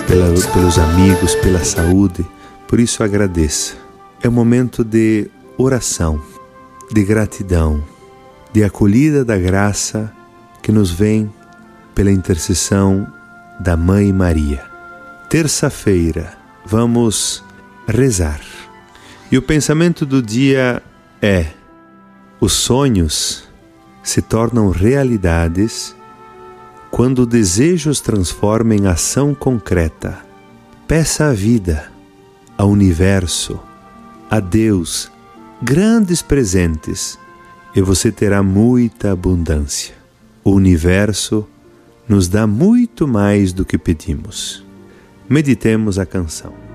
pelos amigos, pela saúde. Por isso agradeça. É um momento de oração, de gratidão, de acolhida da graça que nos vem pela intercessão da Mãe Maria. Terça-feira, vamos rezar. E o pensamento do dia é: os sonhos se tornam realidades quando o desejo os transforma em ação concreta. Peça à vida, ao universo, a Deus, grandes presentes e você terá muita abundância. O universo nos dá muito mais do que pedimos. Meditemos a canção.